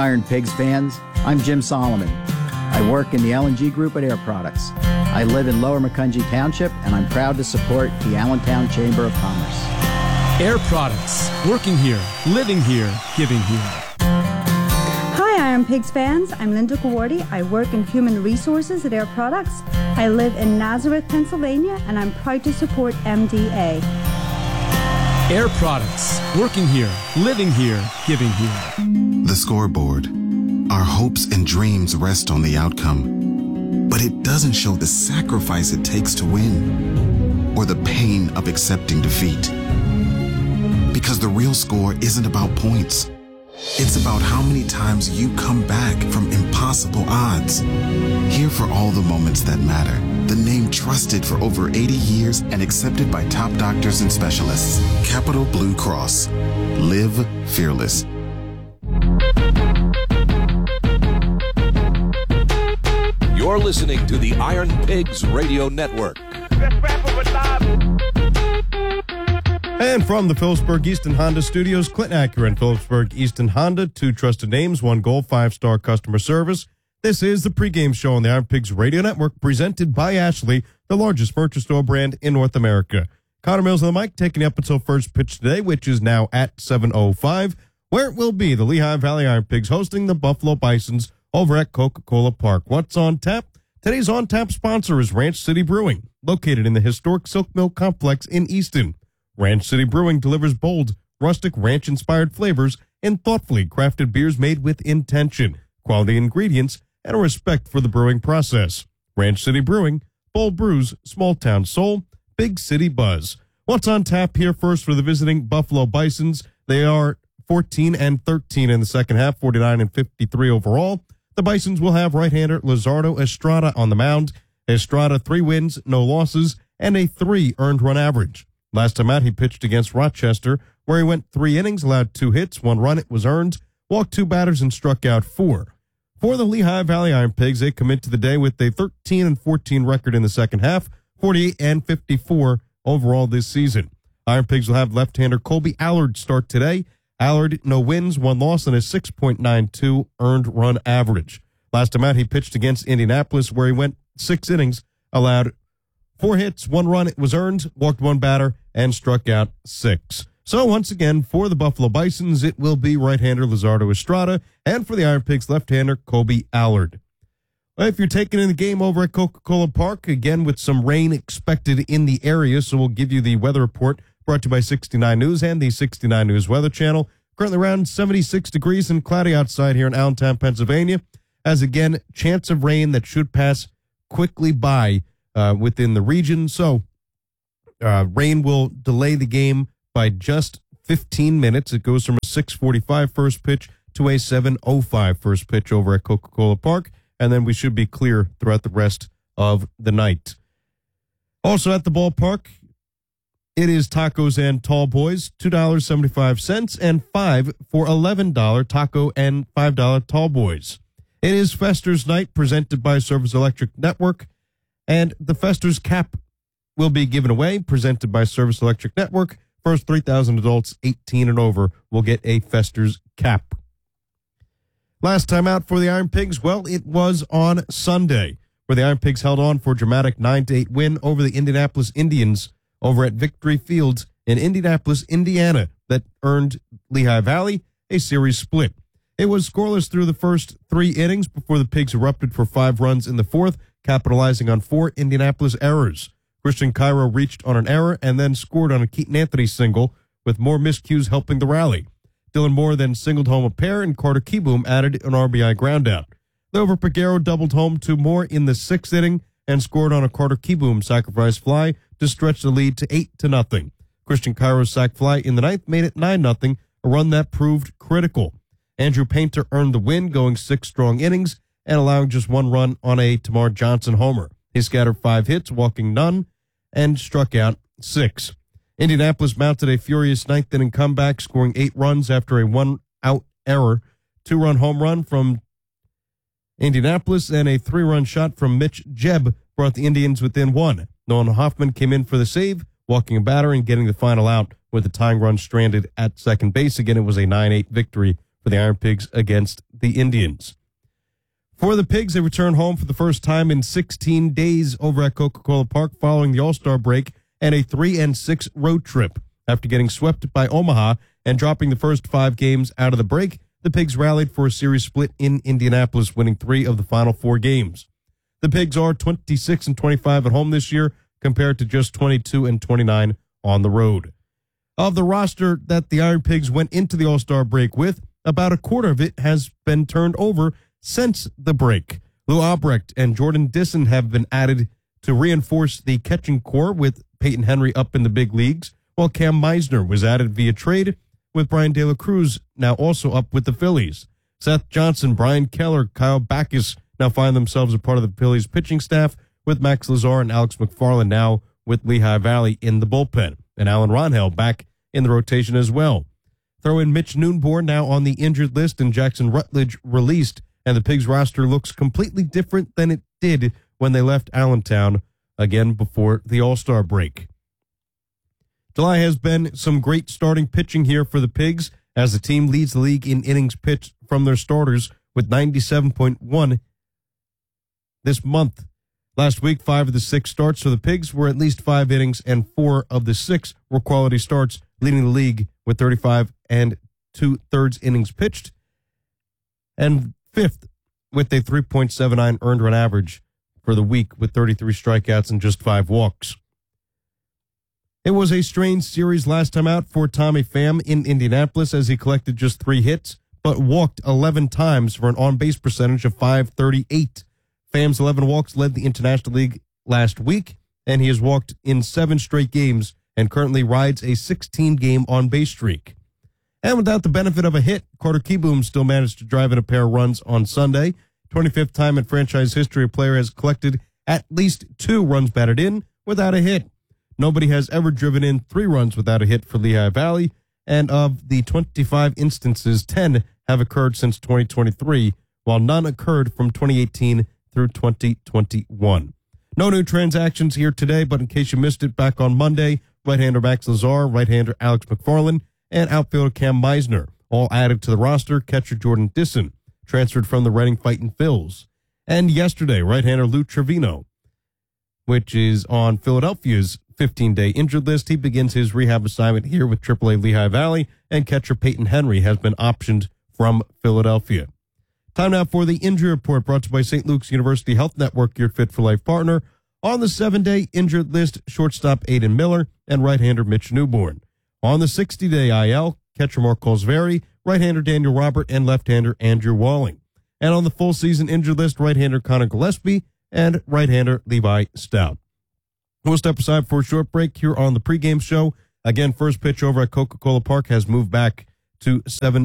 Iron Pigs fans. I'm Jim Solomon. I work in the L&G Group at Air Products. I live in Lower Macungie Township, and I'm proud to support the Allentown Chamber of Commerce. Air Products. Working here, living here, giving here. Hi, Iron Pigs fans. I'm Linda Gawardi. I work in Human Resources at Air Products. I live in Nazareth, Pennsylvania, and I'm proud to support MDA. Air Products. Working here, living here, giving here. The scoreboard. Our hopes and dreams rest on the outcome, but it doesn't show the sacrifice it takes to win or the pain of accepting defeat. Because the real score isn't about points. It's about how many times you come back from impossible odds. Here for all the moments that matter. The name trusted for over 80 years and accepted by top doctors and specialists. Capital Blue Cross. Live fearless. You're listening to the Iron Pigs Radio Network. And from the Phillipsburg Easton Honda Studios, Clinton Acura and Phillipsburg Easton Honda, 2 trusted names, 1 goal, 5-star customer service. This is the pregame show on the Iron Pigs Radio Network, presented by Ashley, the largest furniture store brand in North America. Connor Mills on the mic, taking you up until first pitch today, which is now at 7:05, where it will be the Lehigh Valley Iron Pigs hosting the Buffalo Bisons over at Coca-Cola Park. What's on tap? Today's on-tap sponsor is Ranch City Brewing, located in the historic Silk Mill Complex in Easton. Ranch City Brewing delivers bold, rustic, ranch-inspired flavors and thoughtfully crafted beers made with intention, quality ingredients, and a respect for the brewing process. Ranch City Brewing, bold brews, small-town soul, big city buzz. What's on tap here first for the visiting Buffalo Bisons? They are 14-13 in the second half, 49-53 overall. The Bisons will have right-hander Lizardo Estrada on the mound. Estrada, 3 wins, no losses, and a 3 earned run average. Last time out, he pitched against Rochester, where he went 3 innings, allowed 2 hits, 1 run, it was earned, walked 2 batters, and struck out 4. For the Lehigh Valley Iron Pigs, they come into the day with a 13-14 record in the second half, 48-54 overall this season. Iron Pigs will have left-hander Colby Allard start today. Allard, no wins, 1 loss, and a 6.92 earned run average. Last time out, he pitched against Indianapolis, where he went 6 innings, allowed 4 hits, 1 run, it was earned, walked 1 batter, and struck out 6. So once again, for the Buffalo Bisons, it will be right-hander Lizardo Estrada, and for the Iron Pigs, left-hander Colby Allard. Well, if you're taking in the game over at Coca-Cola Park, again with some rain expected in the area, so we'll give you the weather report brought to you by 69 News and the 69 News Weather Channel. Currently around 76 degrees and cloudy outside here in Allentown, Pennsylvania. As again, chance of rain that should pass quickly by within the region. So rain will delay the game by just 15 minutes. It goes from a 6:45 first pitch to a 7:05 first pitch over at Coca-Cola Park, and then we should be clear throughout the rest of the night. Also at the ballpark, it is tacos and tall boys, $2.75 and $5 for $11 taco and $5 tall boys. It is Fester's night presented by Service Electric Network, and the Fester's cap will be given away, presented by Service Electric Network. First 3,000 adults 18 and over will get a Fester's cap. Last time out for the Iron Pigs, well, it was on Sunday, where the Iron Pigs held on for a dramatic 9-8 win over the Indianapolis Indians over at Victory Fields in Indianapolis, Indiana, that earned Lehigh Valley a series split. It was scoreless through the first 3 innings before the Pigs erupted for 5 runs in the fourth, capitalizing on 4 Indianapolis errors. Christian Cairo reached on an error and then scored on a Keaton Anthony single, with more miscues helping the rally. Dylan Moore then singled home a pair, and Carter Keyboom added an RBI groundout. Lover Peguero doubled home to Moore in the 6th inning and scored on a Carter Keyboom sacrifice fly to stretch the lead to 8-0. Christian Cairo's sac fly in the 9th made it 9-0, a run that proved critical. Andrew Painter earned the win, going 6 strong innings and allowing just 1 run on a Tamar Johnson homer. He scattered 5 hits, walking none, and struck out 6. Indianapolis mounted a furious 9th inning comeback, scoring 8 runs after a 1-out error, 2-run home run from Indianapolis, and a 3-run shot from Mitch Jebb brought the Indians within 1. Nolan Hoffman came in for the save, walking a batter and getting the final out with the tying run stranded at second base. Again, it was a 9-8 victory for the Iron Pigs against the Indians. For the Pigs, they return home for the first time in 16 days over at Coca-Cola Park following the All-Star break and a 3-6 road trip. After getting swept by Omaha and dropping the first 5 games out of the break, the Pigs rallied for a series split in Indianapolis, winning 3 of the final 4 games. The Pigs are 26-25 at home this year, compared to just 22-29 on the road. Of the roster that the Iron Pigs went into the All-Star break with, about a quarter of it has been turned over since the break. Lou Albrecht and Jordan Disson have been added to reinforce the catching core with Peyton Henry up in the big leagues, while Cam Meisner was added via trade with Brian De La Cruz now also up with the Phillies. Seth Johnson, Brian Keller, Kyle Backus now find themselves a part of the Phillies pitching staff, with Max Lazar and Alex McFarland now with Lehigh Valley in the bullpen, and Alan Ronhell back in the rotation as well. Throw in Mitch Noonborn now on the injured list and Jackson Rutledge released, and the Pigs roster looks completely different than it did when they left Allentown again before the All-Star break. July has been some great starting pitching here for the Pigs as the team leads the league in innings pitched from their starters with 97.1 this month. Last week, 5 of the 6 starts for the Pigs were at least 5 innings, and 4 of the 6 were quality starts, leading the league with 35 2/3 innings pitched, and 5th with a 3.79 earned run average for the week with 33 strikeouts and just 5 walks. It was a strange series last time out for Tommy Pham in Indianapolis as he collected just 3 hits, but walked 11 times for an on-base percentage of .538. Pham's 11 walks led the International League last week, and he has walked in 7 straight games and currently rides a 16-game on-base streak. And without the benefit of a hit, Carter Kieboom still managed to drive in a pair of runs on Sunday. 25th time in franchise history a player has collected at least 2 runs batted in without a hit. Nobody has ever driven in 3 runs without a hit for Lehigh Valley, and of the 25 instances, 10 have occurred since 2023, while none occurred from 2018 through 2021. No new transactions here today, but in case you missed it, back on Monday, right-hander Max Lazar, right-hander Alex McFarland, and outfielder Cam Meisner, all added to the roster. Catcher Jordan Disson transferred from the Reading Fightin' Phils. And yesterday, right-hander Lou Trevino, which is on Philadelphia's 15-day injured list. He begins his rehab assignment here with AAA Lehigh Valley, and catcher Peyton Henry has been optioned from Philadelphia. Time now for the injury report brought to you by St. Luke's University Health Network, your Fit for Life partner. On the 7-day injured list, shortstop Aiden Miller and right-hander Mitch Newborn. On the 60-day IL, catcher Mark Colsvary, right-hander Daniel Robert, and left-hander Andrew Walling. And on the full season injured list, right-hander Connor Gillespie and right-hander Levi Stout. We'll step aside for a short break here on the pregame show. Again, first pitch over at Coca-Cola Park has moved back to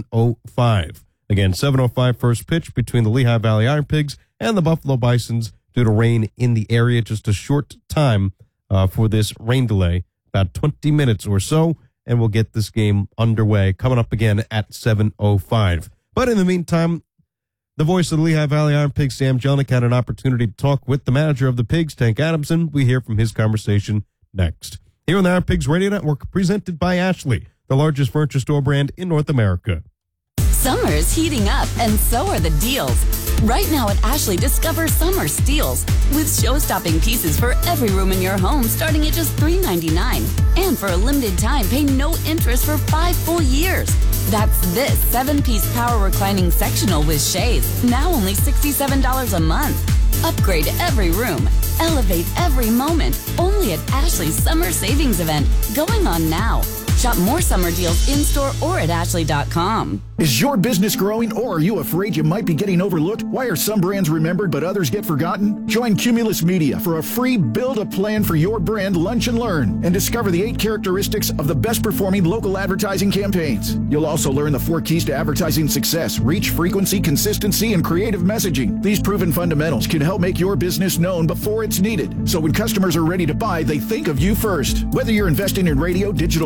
7:05. Again, 7:05 first pitch between the Lehigh Valley Iron Pigs and the Buffalo Bisons due to rain in the area. Just a short time for this rain delay, about 20 minutes or so, and we'll get this game underway coming up again at 7:05. But in the meantime, the voice of the Lehigh Valley Iron Pigs, Sam Jelnick, had an opportunity to talk with the manager of the Pigs, Tank Adamson. We hear from his conversation next. Here on the Iron Pigs Radio Network, presented by Ashley, the largest furniture store brand in North America. Summer's heating up, and so are the deals. Right now at Ashley, discover summer steals with show-stopping pieces for every room in your home starting at just $3.99. And for a limited time, pay no interest for 5 full years. That's this 7-piece power reclining sectional with shades, now only $67 a month. Upgrade every room. Elevate every moment. Only at Ashley's Summer Savings Event, going on now. Shop more summer deals in-store or at ashley.com. Is your business growing, or are you afraid you might be getting overlooked? Why are some brands remembered but others get forgotten? Join Cumulus Media for a free Build a Plan for Your Brand Lunch and Learn and discover the 8 characteristics of the best performing local advertising campaigns. You'll also learn the 4 keys to advertising success: reach, frequency, consistency, and creative messaging. These proven fundamentals can help make your business known before it's needed, so when customers are ready to buy, they think of you first. Whether you're investing in radio, digital marketing,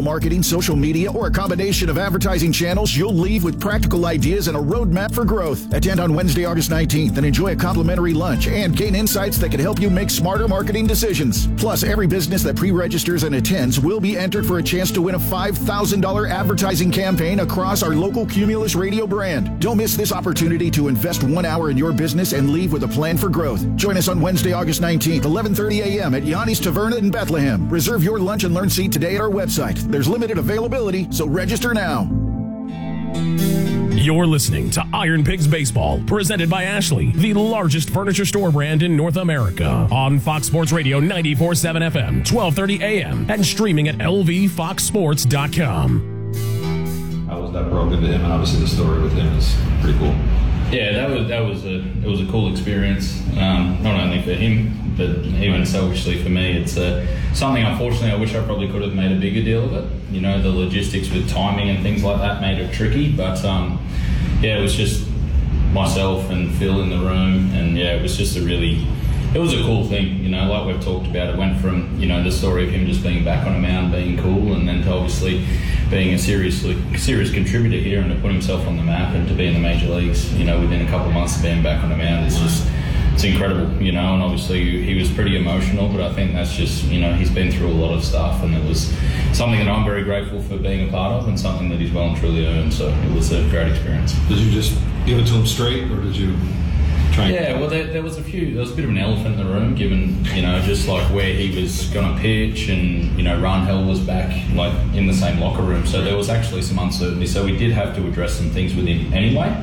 social media, or a combination of advertising channels, you'll leave with practical ideas and a roadmap for growth. Attend on Wednesday, August 19th and enjoy a complimentary lunch and gain insights that can help you make smarter marketing decisions. Plus, every business that pre-registers and attends will be entered for a chance to win a $5,000 advertising campaign across our local Cumulus Radio brand. Don't miss this opportunity to invest 1 hour in your business and leave with a plan for growth. Join us on Wednesday, August 19th, 11:30 a.m. at Yanni's Taverna in Bethlehem. Reserve your lunch and learn seat today at our website. There's limited availability, so register now. You're listening to Iron Pigs Baseball, presented by Ashley, the largest furniture store brand in North America, on Fox Sports Radio 94.7 FM, 12:30 a.m., and streaming at lvfoxsports.com. How was that broken to him? And obviously the story with him is pretty cool. Yeah, it was a cool experience, not only for him, but even selfishly for me. It's something, unfortunately, I wish I probably could have made a bigger deal of it. You know, the logistics with timing and things like that made it tricky, but it was just myself and Phil in the room, and it was just it was a cool thing, you know, like we've talked about. It went from, you know, the story of him just being back on a mound being cool, and then to obviously being a serious contributor here and to put himself on the map and to be in the major leagues, you know, within a couple of months of being back on a mound. It's incredible, you know, and obviously he was pretty emotional, but I think that's just, you know, he's been through a lot of stuff, and it was something that I'm very grateful for being a part of and something that he's well and truly earned, so it was a great experience. Did you just give it to him straight, or did you try and... Yeah, well, there was a bit of an elephant in the room, given, you know, just like where he was going to pitch, and, you know, Rangel was back, like, in the same locker room, so there was actually some uncertainty, so we did have to address some things with him anyway.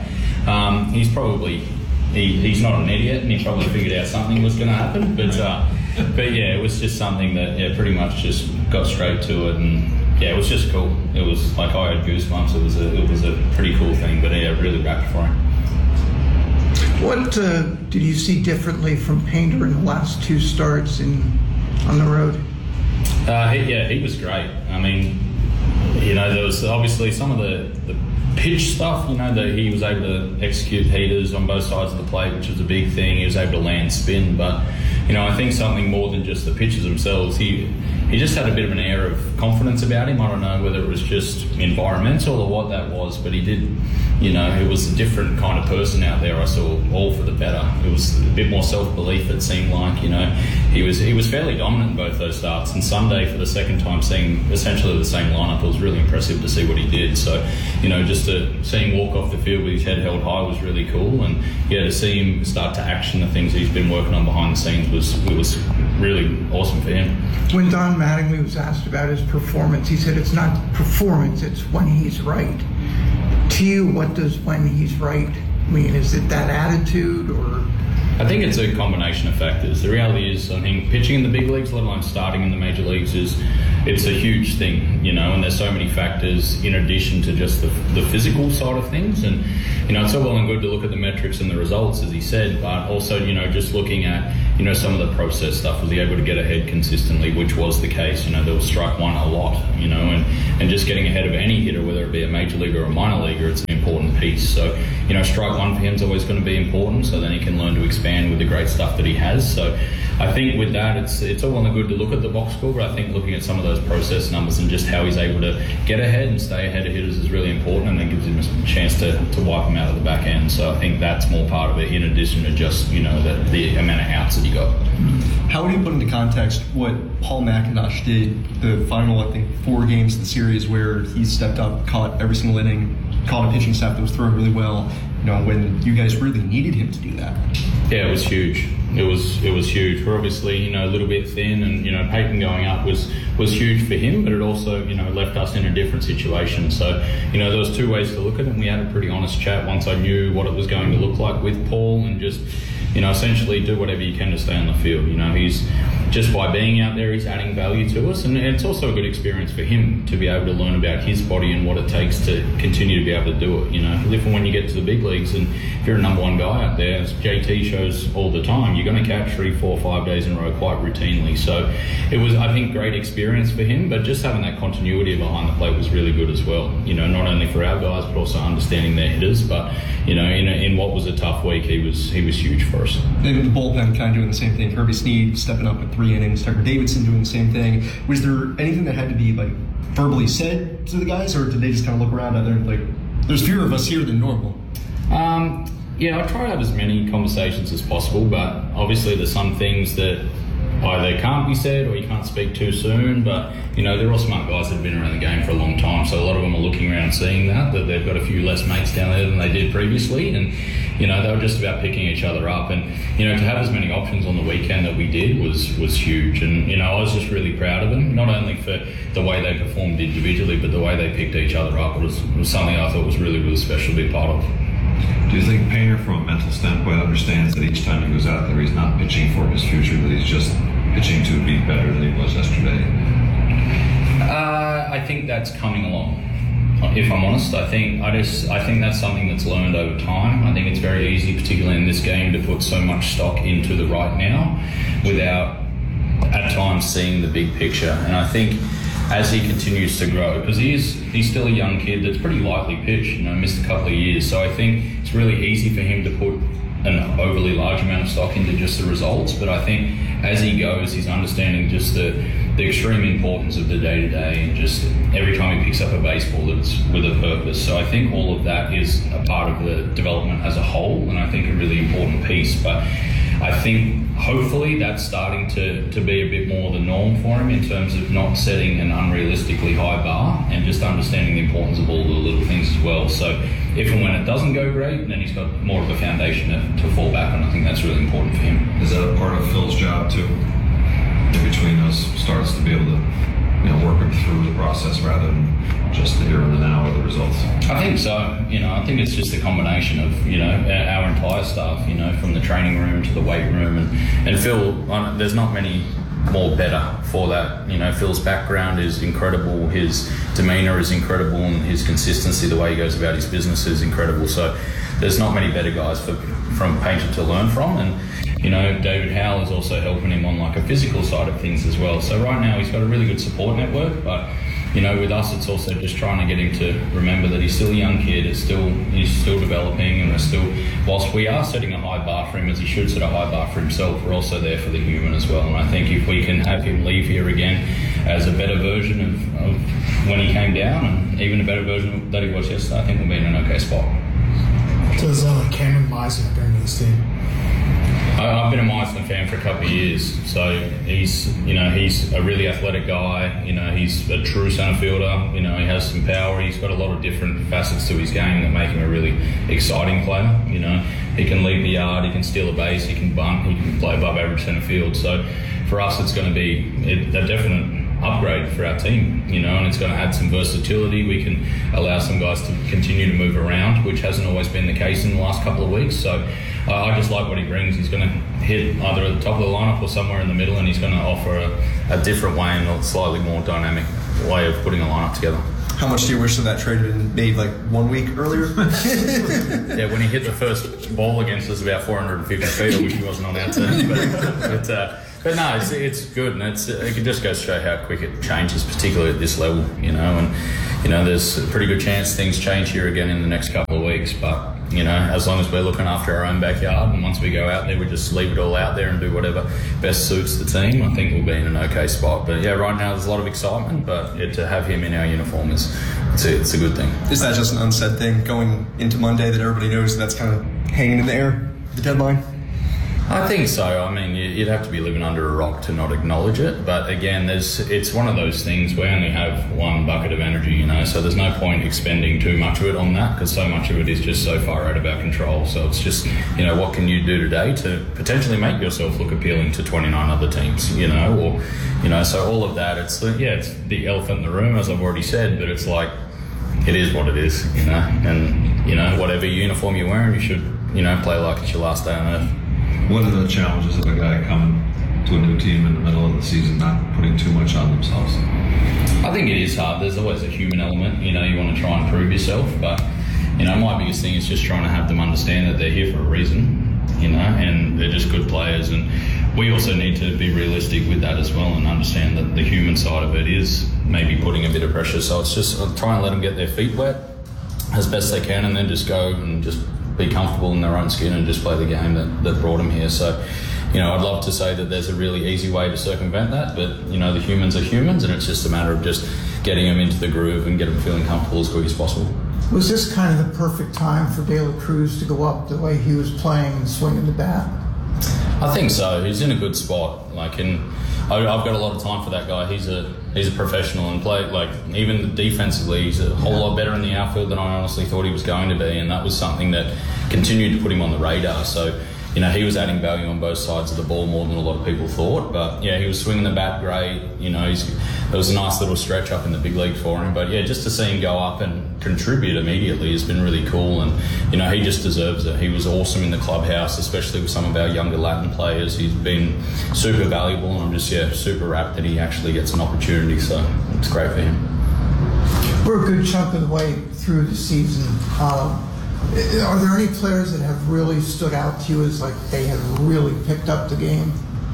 He's not an idiot, and he probably figured out something was going to happen. But yeah, it was just something that pretty much just got straight to it, and it was just cool. It was like I had goosebumps. It was a pretty cool thing, but really wrapped for him. What did you see differently from Painter in the last two starts on the road? He was great. I mean, you know, there was obviously some of the pitch stuff, you know, that he was able to execute heaters on both sides of the plate, which was a big thing. He was able to land spin, but, you know, I think something more than just the pitches themselves, he just had a bit of an air of confidence about him. I don't know whether it was just environmental or what that was, but he did, you know, it was a different kind of person out there. I saw all for the better. It was a bit more self-belief, it seemed like, you know. He was fairly dominant in both those starts, and Sunday, for the second time, seeing essentially the same lineup, it was really impressive to see what he did. So, you know, just to see him walk off the field with his head held high was really cool, and to see him start to action the things he's been working on behind the scenes was really awesome for him. When Don Mattingly was asked about his performance, he said it's not performance, it's when he's right. To you, what does when he's right mean? Is it that attitude, or...? I think it's a combination of factors. The reality is, I think pitching in the big leagues, let alone starting in the major leagues, it's a huge thing, you know, and there's so many factors in addition to just the physical side of things. And, you know, it's all well and good to look at the metrics and the results, as he said, but also, you know, just looking at, you know, some of the process stuff. Was he able to get ahead consistently, which was the case? You know, there was strike one a lot, you know, and just getting ahead of any hitter, whether it be a major leaguer or a minor leaguer, it's an important piece. So, you know, strike one for him is always going to be important, so then he can learn to expand with the great stuff that he has. So I think with that, it's all well and good to look at the box score, but I think looking at some of those process numbers and just how he's able to get ahead and stay ahead of hitters is really important, and then gives him a chance to wipe them out of the back end. So I think that's more part of it, in addition to just, you know, the amount of outs that he got. How would you put into context what Paul McIntosh did the final, I think, 4 games of the series, where he stepped up, caught every single inning, caught a pitching staff that was throwing really well, you know, when you guys really needed him to do that? Yeah, it was huge. It was huge. We're obviously, you know, a little bit thin, and, you know, Peyton going up was huge for him, but it also, you know, left us in a different situation. So, you know, there was 2 ways to look at it, and we had a pretty honest chat once I knew what it was going to look like with Paul, and just, you know, essentially do whatever you can to stay on the field. You know, he's just by being out there, he's adding value to us, and it's also a good experience for him to be able to learn about his body and what it takes to continue to be able to do it. You know, if and when you get to the big leagues, and if you're a number 1 guy out there, as JT shows all the time, you're going to catch 3, 4, 5 days in a row quite routinely. So it was, I think, great experience for him, but just having that continuity behind the plate was really good as well. You know, not only for our guys, but also understanding their hitters. But, you know, in what was a tough week, he was huge for us. And the bullpen kind of doing the same thing. Kirby Snead stepping up with 3 innings. Tucker Davidson doing the same thing. Was there anything that had to be like verbally said to the guys, or did they just kind of look around at there and like, there's fewer of us here than normal? Yeah, I try to have as many conversations as possible, but obviously there's some things that either can't be said or you can't speak too soon. But, you know, they're all smart guys that have been around the game for a long time, so a lot of them are looking around and seeing that they've got a few less mates down there than they did previously, and, you know, they were just about picking each other up. And, you know, to have as many options on the weekend that we did was huge. And, you know, I was just really proud of them, not only for the way they performed individually, but the way they picked each other up. It was something I thought was really, really special to be part of. Do you think Painter, from a mental standpoint, understands that each time he goes out there, he's not pitching for his future, that he's just pitching to be better than he was yesterday? I think that's coming along. If I'm honest, I think that's something that's learned over time. I think it's very easy, particularly in this game, to put so much stock into the right now without at times seeing the big picture. And I think as he continues to grow, because he's still a young kid that's pretty lightly pitched, you know, missed a couple of years, so I think it's really easy for him to put an overly large amount of stock into just the results. But I think as he goes, he's understanding just the extreme importance of the day-to-day, and just every time he picks up a baseball, it's with a purpose. So I think all of that is a part of the development as a whole, and I think a really important piece. But I think hopefully that's starting to be a bit more the norm for him, in terms of not setting an unrealistically high bar and just understanding the importance of all the little things as well. So if and when it doesn't go great, then he's got more of a foundation to fall back on. I think that's really important for him. Is that a part of Phil's job too, in between those starts, to be able to, you know, work him through the process rather than just the here and the now or the results? I think so. You know, I think it's just a combination of, you know, our entire staff, you know, from the training room to the weight room, and Phil, there's not many more better for that. You know, Phil's background is incredible, his demeanour is incredible, and his consistency, the way he goes about his business, is incredible. So there's not many better guys from Painter to learn from. And, you know, David Howell is also helping him on like a physical side of things as well. So right now he's got a really good support network, but, you know, with us, it's also just trying to get him to remember that he's still a young kid. He's still developing, and we're still, whilst we are setting a high bar for him, as he should set a high bar for himself, we're also there for the human as well. And I think if we can have him leave here again as a better version of when he came down, and even a better version that he was yesterday, I think we'll be in an okay spot. Does Cameron Meisner bring to this team? I've been a Meisner fan for a couple of years, so he's a really athletic guy. You know, he's a true centre fielder. You know, he has some power. He's got a lot of different facets to his game that make him a really exciting player. You know, he can lead the yard, he can steal a base, he can bunt, he can play above average centre field. So for us, it's going to be a definite upgrade for our team, you know, and it's going to add some versatility. We can allow some guys to continue to move around, which hasn't always been the case in the last couple of weeks. So I just like what he brings. He's going to hit either at the top of the lineup or somewhere in the middle, and he's going to offer a different way and a slightly more dynamic way of putting a lineup together. How much do you wish that trade had been made like 1 week earlier? Yeah, when he hit the first ball against us about 450 feet, I wish he wasn't on our turn. But no, it's good, and it can just go to show how quick it changes, particularly at this level, you know. And, you know, there's a pretty good chance things change here again in the next couple of weeks. But, you know, as long as we're looking after our own backyard, and once we go out there, we just leave it all out there and do whatever best suits the team, I think we'll be in an okay spot. But yeah, right now there's a lot of excitement, but to have him in our uniform it's a good thing. Is that just an unsaid thing going into Monday that everybody knows that's kind of hanging in the air, the deadline? I think so. I mean, you'd have to be living under a rock to not acknowledge it. But again, it's one of those things. We only have one bucket of energy, you know, so there's no point expending too much of it on that, because so much of it is just so far out of our control. So it's just, you know, what can you do today to potentially make yourself look appealing to 29 other teams, you know, or, you know, so all of that, it's the elephant in the room, as I've already said, but it's like, it is what it is, you know, and, you know, whatever uniform you're wearing, you should, you know, play like it's your last day on earth. What are the challenges of a guy coming to a new team in the middle of the season, not putting too much on themselves? I think it is hard. There's always a human element. You know, you want to try and prove yourself, but, you know, my biggest thing is just trying to have them understand that they're here for a reason, you know, and they're just good players. And we also need to be realistic with that as well, and understand that the human side of it is maybe putting a bit of pressure. So it's just try and let them get their feet wet, as best they can, and then just go and just be comfortable in their own skin and just play the game that brought them here. So, I'd love to say that there's a really easy way to circumvent that, but, the humans are humans, and it's just a matter of just getting them into the groove and get them feeling comfortable as quick as possible. Was this kind of the perfect time for De La Cruz to go up the way he was playing and swinging the bat? I think so. He's in a good spot. I've got a lot of time for that guy. He's a professional and even defensively, he's a whole lot better in the outfield than I honestly thought he was going to be, and that was something that continued to put him on the radar. So, he was adding value on both sides of the ball more than a lot of people thought. But yeah, he was swinging the bat great. There was a nice little stretch up in the big league for him. But yeah, just to see him go up and contribute immediately has been really cool. And he just deserves it. He was awesome in the clubhouse, especially with some of our younger Latin players. He's been super valuable, and I'm just super rapt that he actually gets an opportunity. So it's great for him. We're a good chunk of the way through the season. Are there any players that have really stood out to you as they have really picked up the game?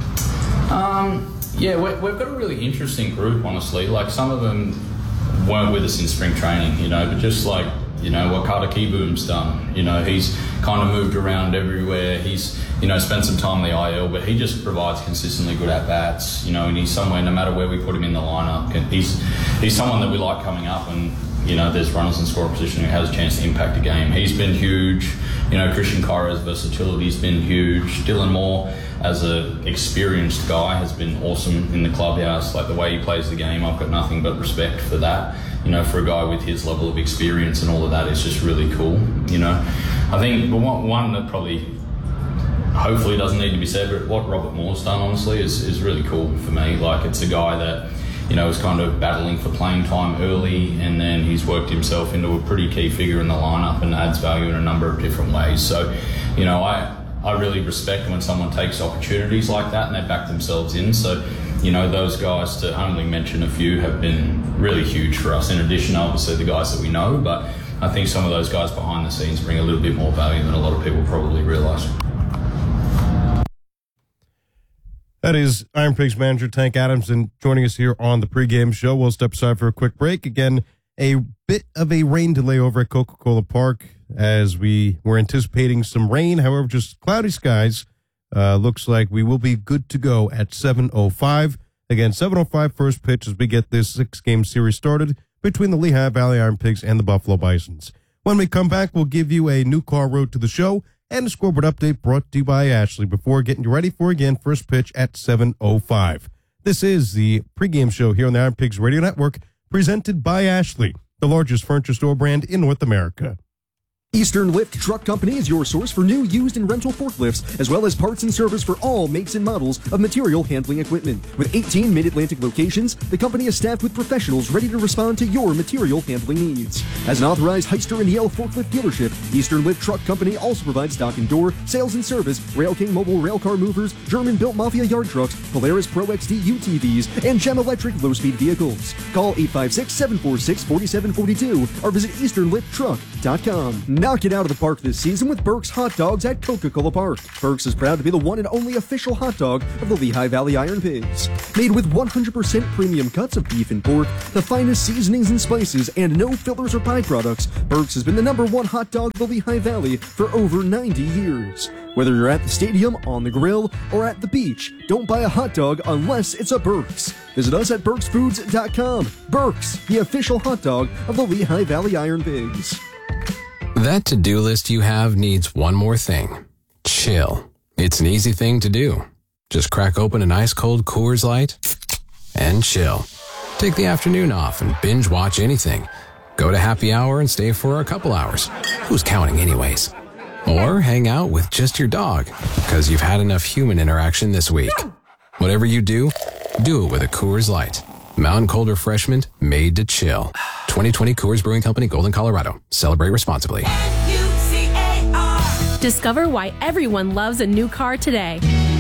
Yeah, we've got a really interesting group, honestly. Some of them weren't with us in spring training, but just what Carter Kieboom's done. He's kind of moved around everywhere. He's, spent some time in the IL, but he just provides consistently good at-bats, and he's somewhere, no matter where we put him in the lineup, he's someone that we like coming up, and there's runners in scoring position who has a chance to impact a game. He's been huge. Christian Cairo's versatility's been huge. Dylan Moore, as an experienced guy, has been awesome in the clubhouse. The way he plays the game, I've got nothing but respect for that. For a guy with his level of experience and all of that, it's just really cool. I think one that probably, hopefully doesn't need to be said, but what Robert Moore's done, honestly, is really cool for me. It's a guy that, was kind of battling for playing time early, and then he's worked himself into a pretty key figure in the lineup and adds value in a number of different ways. So, I really respect when someone takes opportunities like that and they back themselves in. So, those guys, to only mention a few, have been really huge for us. In addition, obviously, the guys that we know, but I think some of those guys behind the scenes bring a little bit more value than a lot of people probably realise. That is Iron Pigs manager Tank Adamson joining us here on the pregame show. We'll step aside for a quick break. Again, a bit of a rain delay over at Coca-Cola Park as we were anticipating some rain. However, just cloudy skies. Looks like we will be good to go at 7:05. Again, 7:05 first pitch as we get this 6-game series started between the Lehigh Valley Iron Pigs and the Buffalo Bisons. When we come back, we'll give you a new car road to the show and a scoreboard update brought to you by Ashley before getting you ready for, again, first pitch at 7:05. This is the pregame show here on the Iron Pigs Radio Network, presented by Ashley, the largest furniture store brand in North America. Eastern Lift Truck Company is your source for new, used, and rental forklifts, as well as parts and service for all makes and models of material handling equipment. With 18 Mid-Atlantic locations, the company is staffed with professionals ready to respond to your material handling needs. As an authorized Hyster and Yale forklift dealership, Eastern Lift Truck Company also provides dock and door, sales and service, Rail King mobile railcar movers, German-built Mafia yard trucks, Polaris Pro XD UTVs, and Gem Electric low-speed vehicles. Call 856-746-4742 or visit EasternLiftTruck.com. Knock it out of the park this season with Burke's Hot Dogs at Coca-Cola Park. Burke's is proud to be the one and only official hot dog of the Lehigh Valley Iron Pigs. Made with 100% premium cuts of beef and pork, the finest seasonings and spices, and no fillers or byproducts, Burke's has been the #1 hot dog of the Lehigh Valley for over 90 years. Whether you're at the stadium, on the grill, or at the beach, don't buy a hot dog unless it's a Burke's. Visit us at Burke'sFoods.com. Burke's, the official hot dog of the Lehigh Valley Iron Pigs. That to-do list you have needs one more thing. Chill. It's an easy thing to do. Just crack open an ice-cold Coors Light and chill. Take the afternoon off and binge watch anything. Go to happy hour and stay for a couple hours. Who's counting anyways? Or hang out with just your dog, because you've had enough human interaction this week. Whatever you do it with a Coors Light. Mountain Cold Refreshment made to chill. 2020 Coors Brewing Company, Golden, Colorado. Celebrate responsibly. Discover why everyone loves a new car today.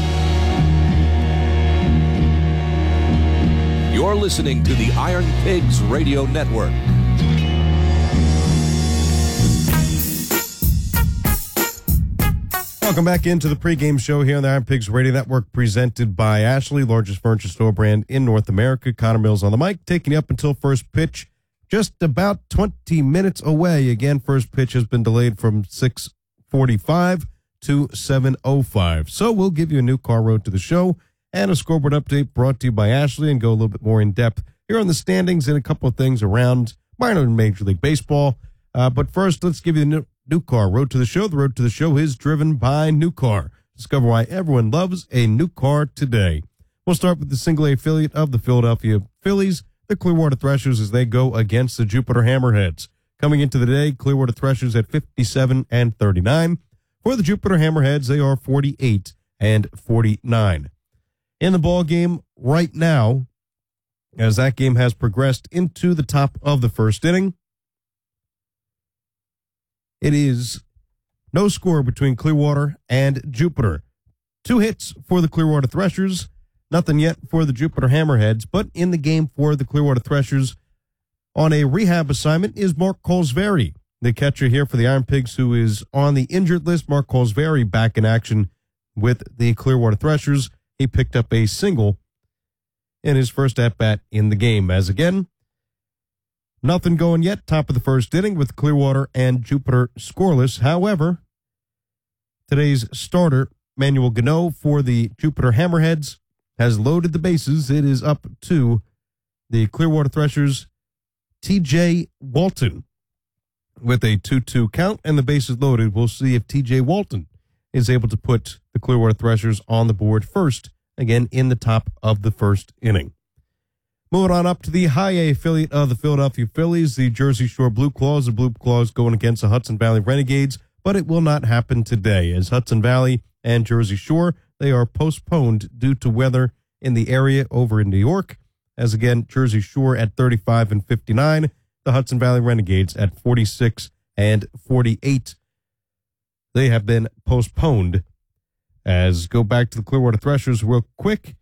You're listening to the Iron Pigs Radio Network. Welcome back into the pregame show here on the Iron Pigs Radio Network, presented by Ashley, largest furniture store brand in North America. Connor Mills on the mic, taking you up until first pitch just about 20 minutes away. Again, first pitch has been delayed from 6:45 to 7:05. So we'll give you a new car road to the show and a scoreboard update brought to you by Ashley and go a little bit more in depth here on the standings and a couple of things around minor and Major League Baseball. But first, let's give you the new car road to the show. The road to the show is driven by New Car. Discover why everyone loves a new car today. We'll start with the single A affiliate of the Philadelphia Phillies, the Clearwater Threshers, as they go against the Jupiter Hammerheads. Coming into the day, Clearwater Threshers at 57-39. For the Jupiter Hammerheads, they are 48-49. In the ball game right now, as that game has progressed into the top of the first inning, it is no score between Clearwater and Jupiter. 2 hits for the Clearwater Threshers, nothing yet for the Jupiter Hammerheads, but in the game for the Clearwater Threshers on a rehab assignment is Mark Colsvary, the catcher here for the Iron Pigs, who is on the injured list. Mark Colsvary back in action with the Clearwater Threshers. He picked up a single in his first at-bat in the game. As again, nothing going yet, top of the first inning with Clearwater and Jupiter scoreless. However, today's starter, Manuel Gano, for the Jupiter Hammerheads, has loaded the bases. It is up to the Clearwater Threshers' T.J. Walton with a 2-2 count and the bases loaded. We'll see if T.J. Walton is able to put the Clearwater Threshers on the board first, again in the top of the first inning. Moving on up to the high A affiliate of the Philadelphia Phillies, the Jersey Shore Blue Claws. The Blue Claws going against the Hudson Valley Renegades, but it will not happen today as Hudson Valley and Jersey Shore, they are postponed due to weather in the area over in New York. As again, Jersey Shore at 35-59, the Hudson Valley Renegades at 46-48. They have been postponed. As go back to the Clearwater Threshers real quick.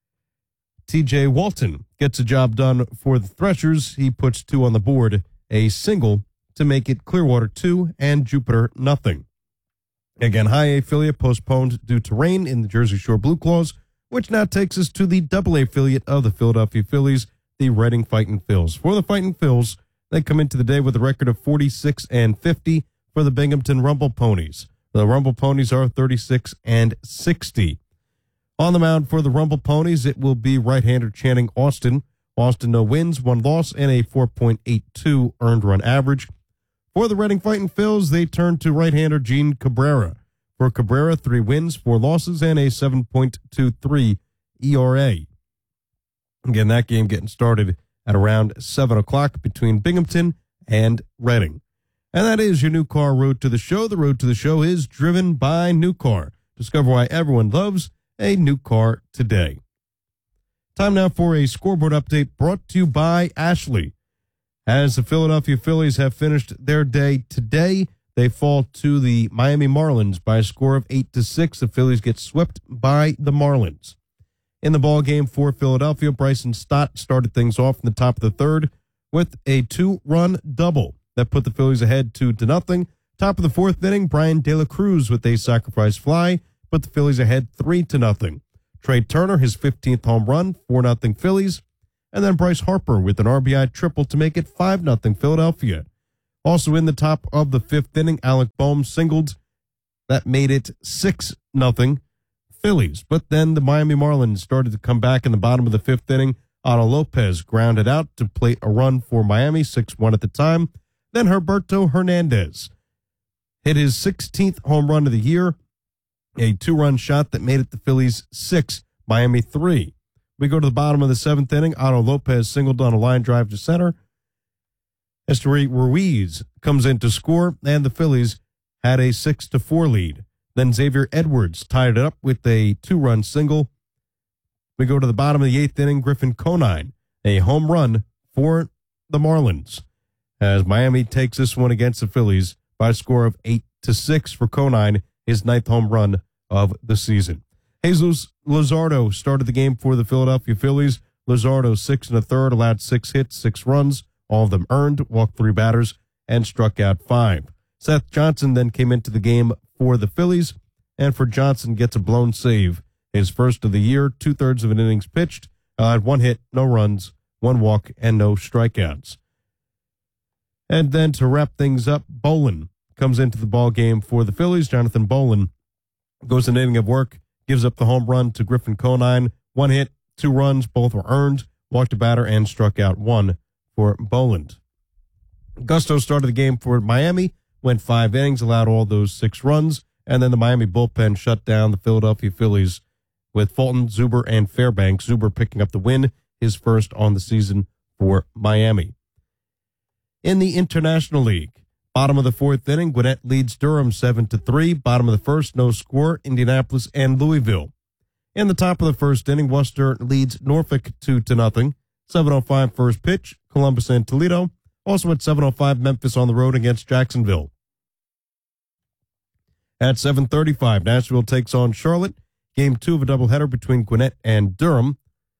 T.J. Walton gets a job done for the Threshers. He puts 2 on the board, a single to make it Clearwater 2 and Jupiter nothing. Again, high A affiliate postponed due to rain in the Jersey Shore Blue Claws, which now takes us to the double A affiliate of the Philadelphia Phillies, the Reading Fightin' Phils. For the Fightin' Phils, they come into the day with a record of 46-50 for the Binghamton Rumble Ponies. The Rumble Ponies are 36-60. On the mound for the Rumble Ponies, it will be right-hander Channing Austin. Austin, no wins, 1 loss, and a 4.82 earned run average. For the Reading Fightin' Phils, they turn to right-hander Gene Cabrera. For Cabrera, 3 wins, 4 losses, and a 7.23 ERA. Again, that game getting started at around 7 o'clock between Binghamton and Reading. And that is your new car road to the show. The road to the show is driven by New Car. Discover why everyone loves a new car today. Time now for a scoreboard update brought to you by Ashley. As the Philadelphia Phillies have finished their day today, they fall to the Miami Marlins by a score of 8-6. The Phillies get swept by the Marlins. In the ball game for Philadelphia, Bryson Stott started things off in the top of the third with a 2-run double that put the Phillies ahead 2-0. Top of the fourth inning, Brian De La Cruz with a sacrifice fly put the Phillies ahead 3-0. Trey Turner, his 15th home run, 4-0 Phillies. And then Bryce Harper with an RBI triple to make it 5-0 Philadelphia. Also in the top of the fifth inning, Alec Bohm singled. That made it 6-0 Phillies. But then the Miami Marlins started to come back in the bottom of the fifth inning. Otto Lopez grounded out to plate a run for Miami, 6-1 at the time. Then Herberto Hernandez hit his 16th home run of the year, a 2-run shot that made it the Phillies 6, Miami 3. We go to the bottom of the seventh inning. Otto Lopez singled on a line drive to center. Esteury Ruiz comes in to score, and the Phillies had a 6-4 lead. Then Xavier Edwards tied it up with a 2-run single. We go to the bottom of the eighth inning. Griffin Conine, a home run for the Marlins, as Miami takes this one against the Phillies by a score of 8-6 for Conine, his 9th home run of the season. Jesus Luzardo started the game for the Philadelphia Phillies. Luzardo 6 1/3, allowed 6 hits, 6 runs, all of them earned, walked 3 batters, and struck out 5. Seth Johnson then came into the game for the Phillies, and for Johnson gets a blown save, his first of the year, 2/3 of an innings pitched, 1 hit, no runs, 1 walk, and no strikeouts. And then to wrap things up, Bolin comes into the ball game for the Phillies. Jonathan Bolin goes an inning of work, gives up the home run to Griffin Conine. 1 hit, 2 runs, both were earned, walked a batter, and struck out 1 for Boland. Gusto started the game for Miami, went 5 innings, allowed all those 6 runs, and then the Miami bullpen shut down the Philadelphia Phillies with Fulton, Zuber, and Fairbanks. Zuber picking up the win, his first on the season for Miami. In the International League, bottom of the 4th inning, Gwinnett leads Durham 7-3. Bottom of the 1st, no score, Indianapolis and Louisville. In the top of the 1st inning, Worcester leads Norfolk 2-0. 7:05 first pitch, Columbus and Toledo. Also at 7:05, Memphis on the road against Jacksonville. At 7:35, Nashville takes on Charlotte. Game 2 of a doubleheader between Gwinnett and Durham.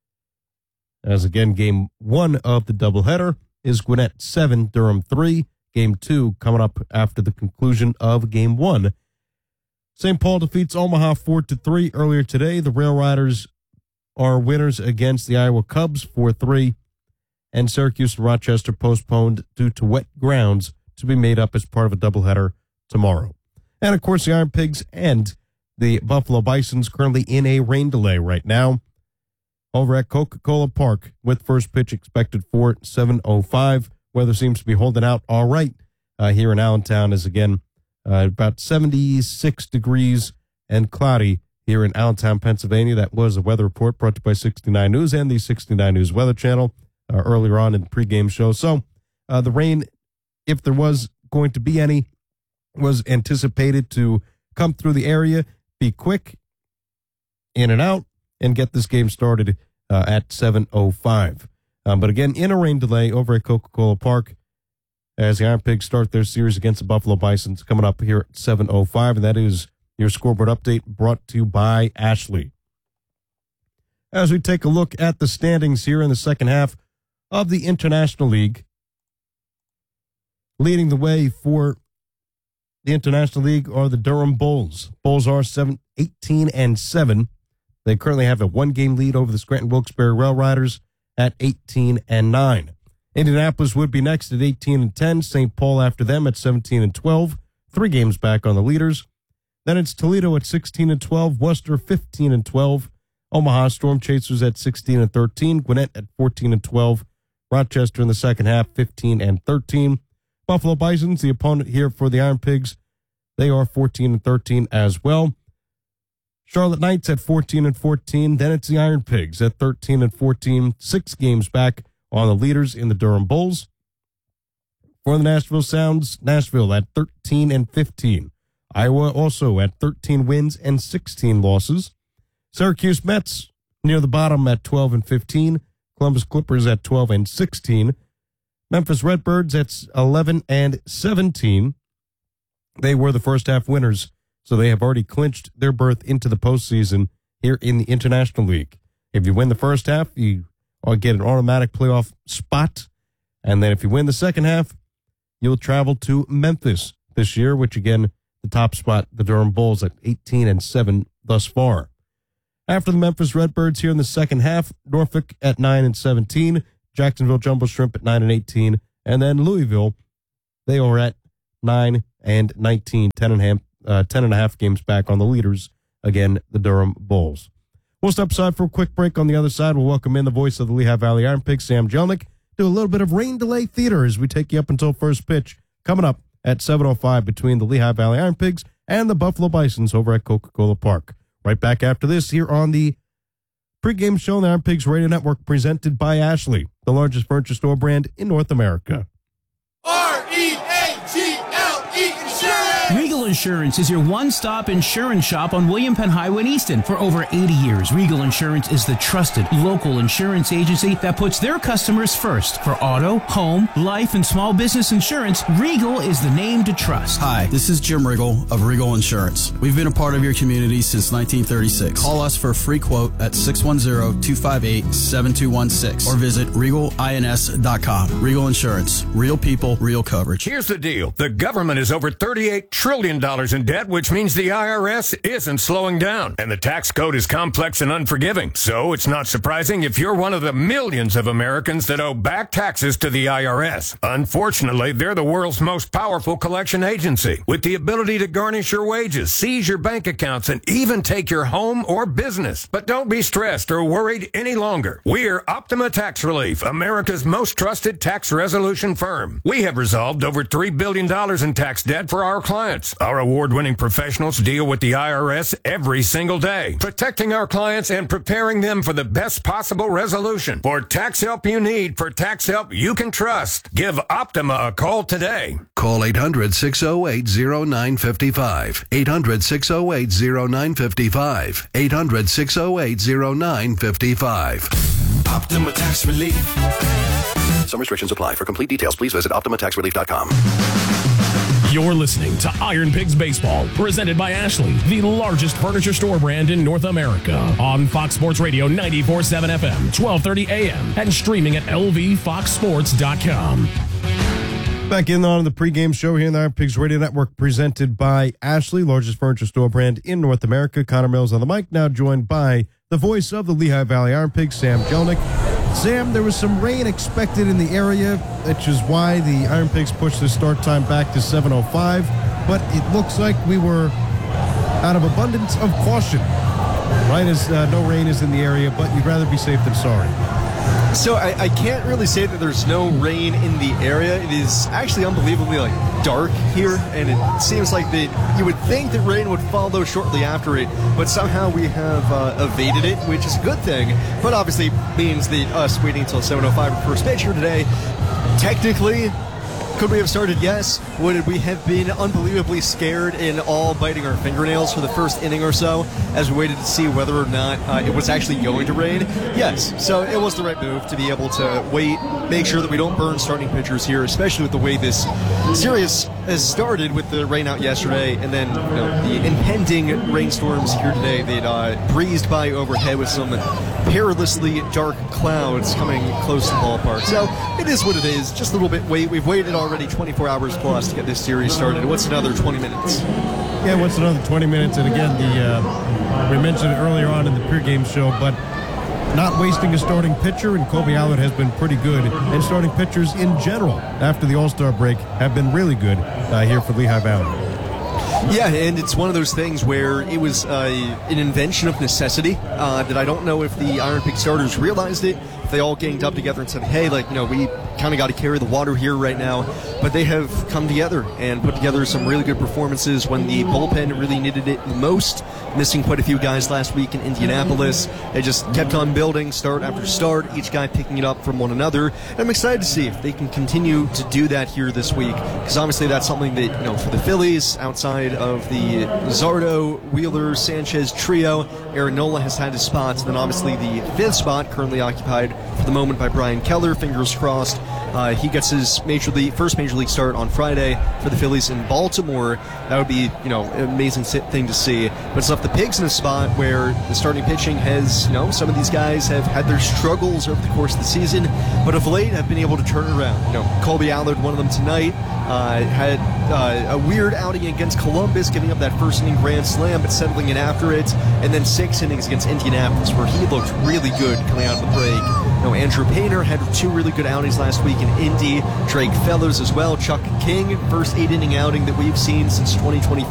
As again, Game 1 of the doubleheader is Gwinnett 7, Durham 3. Game 2 coming up after the conclusion of Game 1. St. Paul defeats Omaha 4-3 earlier today. The Rail Riders are winners against the Iowa Cubs 4-3. And Syracuse and Rochester postponed due to wet grounds to be made up as part of a doubleheader tomorrow. And, of course, the Iron Pigs and the Buffalo Bisons currently in a rain delay right now over at Coca-Cola Park with first pitch expected for 7:05. Weather seems to be holding out all right here in Allentown as, again, about 76 degrees and cloudy here in Allentown, Pennsylvania. That was a weather report brought to you by 69 News and the 69 News Weather Channel earlier on in the pregame show. So the rain, if there was going to be any, was anticipated to come through the area, be quick, in and out, and get this game started at 7:05. But again, in a rain delay over at Coca-Cola Park as the Iron Pigs start their series against the Buffalo Bisons coming up here at 7:05. And that is your scoreboard update brought to you by Ashley. As we take a look at the standings here in the second half of the International League, leading the way for the International League are the Durham Bulls. Bulls are 18-7. They currently have a 1-game lead over the Scranton Wilkes-Barre Rail Riders at 18-9. Indianapolis would be next at 18-10. St. Paul after them at 17-12. 3 games back on the leaders. Then it's Toledo at 16-12. Worcester 15-12. Omaha Storm Chasers at 16-13. Gwinnett at 14-12. Rochester in the second half 15-13. Buffalo Bisons, the opponent here for the Iron Pigs, they are 14-13 as well. Charlotte Knights at 14-14. Then it's the Iron Pigs at 13-14. 6 games back on the leaders in the Durham Bulls. For the Nashville Sounds, Nashville at 13-15. Iowa also at 13 wins and 16 losses. Syracuse Mets near the bottom at 12-15. Columbus Clippers at 12-16. Memphis Redbirds at 11-17. They were the first half winners, so they have already clinched their berth into the postseason here in the International League. If you win the first half, you get an automatic playoff spot. And then if you win the second half, you'll travel to Memphis this year, which again, the top spot, the Durham Bulls at 18-7 thus far. After the Memphis Redbirds here in the second half, Norfolk at 9-17, Jacksonville Jumbo Shrimp at 9-18, and then Louisville, they are at 9-19, 10.5 games back on the leaders. Again, the Durham Bulls. We'll step aside for a quick break. On the other side, we'll welcome in the voice of the Lehigh Valley Iron Pigs, Sam Jelnick, do a little bit of rain delay theater as we take you up until first pitch, coming up at 7:05 between the Lehigh Valley Iron Pigs and the Buffalo Bisons over at Coca-Cola Park. Right back after this here on the pregame show on the Iron Pigs Radio Network, presented by Ashley, the largest furniture store brand in North America. R-E-A-G-L-E Insurance! Regal Insurance is your one-stop insurance shop on William Penn Highway in Easton. For over 80 years, Regal Insurance is the trusted local insurance agency that puts their customers first. For auto, home, life, and small business insurance, Regal is the name to trust. Hi, this is Jim Riggle of Regal Insurance. We've been a part of your community since 1936. Call us for a free quote at 610-258-7216 or visit regalins.com. Regal Insurance. Real people, real coverage. Here's the deal. The government is over $38 trillion billion in debt, which means the IRS isn't slowing down. And the tax code is complex and unforgiving. So it's not surprising if you're one of the millions of Americans that owe back taxes to the IRS. Unfortunately, they're the world's most powerful collection agency, with the ability to garnish your wages, seize your bank accounts, and even take your home or business. But don't be stressed or worried any longer. We're Optima Tax Relief, America's most trusted tax resolution firm. We have resolved over $3 billion in tax debt for our clients. Our award-winning professionals deal with the IRS every single day, protecting our clients and preparing them for the best possible resolution. For tax help you need, for tax help you can trust, give Optima a call today. Call 800-608-0955. 800-608-0955. 800-608-0955. Optima Tax Relief. Some restrictions apply. For complete details, please visit OptimaTaxRelief.com. You're listening to Iron Pigs Baseball, presented by Ashley, the largest furniture store brand in North America. On Fox Sports Radio 94.7 FM, 1230 AM, and streaming at lvfoxsports.com. Back in on the pregame show here in the Iron Pigs Radio Network, presented by Ashley, largest furniture store brand in North America. Connor Mills on the mic, now joined by the voice of the Lehigh Valley Iron Pigs, Sam Jelnick. Sam, there was some rain expected in the area, which is why the Iron Pigs pushed the start time back to 7:05, but it looks like we were out of abundance of caution. Right as no rain is in the area, but you'd rather be safe than sorry. So I can't really say that there's no rain in the area. It is actually unbelievably dark here, and it seems like that you would think that rain would follow shortly after it, but somehow we have evaded it, which is a good thing, but obviously means that us waiting until 7:05 for first pitch here today, technically, could we have started? Yes. Would we have been unbelievably scared and all biting our fingernails for the first inning or so as we waited to see whether or not it was actually going to rain? Yes. So it was the right move to be able to wait, make sure that we don't burn starting pitchers here, especially with the way this series has started with the rain out yesterday and then the impending rainstorms here today that breezed by overhead with some perilously dark clouds coming close to the ballpark. So it is what it is. Just a little bit wait. We've waited already 24 hours plus to get this series started. What's another 20 minutes? Yeah, what's another 20 minutes? And again, we mentioned it earlier on in the pregame show, but not wasting a starting pitcher, and Colby Allard has been pretty good. And starting pitchers in general after the All-Star break have been really good here for Lehigh Valley. Yeah, and it's one of those things where it was an invention of necessity that I don't know if the Iron Pig starters realized it, if they all ganged up together and said, hey, we kind of got to carry the water here right now. But they have come together and put together some really good performances when the bullpen really needed it the most, missing quite a few guys last week in Indianapolis. They just kept on building start after start, each guy picking it up from one another. And I'm excited to see if they can continue to do that here this week, because obviously that's something that, for the Phillies, outside of the Zardo, Wheeler, Sanchez trio, Aaron Nola has had his spots, and then obviously the fifth spot currently occupied for the moment by Brian Keller, fingers crossed. He gets his first major league start on Friday for the Phillies in Baltimore. That would be, an amazing thing to see. But it's left the Pigs in a spot where the starting pitching has, some of these guys have had their struggles over the course of the season, but of late have been able to turn it around. Colby Allard, one of them tonight, had a weird outing against Columbus, giving up that first inning grand slam, but settling in after it, and then 6 innings against Indianapolis, where he looked really good coming out of the break. Andrew Painter had 2 really good outings last week in Indy. Drake Fellows as well. Chuck King, first 8-inning outing that we've seen since 2023.